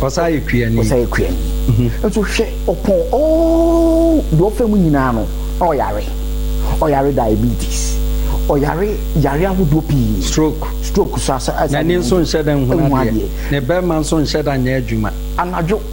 Osaye Kuyani. Osaye Kuyani. And so she upon all the family nano, or yare diabetes, or yare abudopi, stroke, sasa as an inson said and one year. The Berman son said an edguma. And I joke